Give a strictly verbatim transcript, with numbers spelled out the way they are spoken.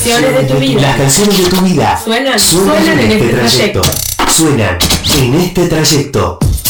canciones de tu vida. Las canciones de tu vida Suenan, suenan, suenan en este trayecto. Suenan en este trayecto.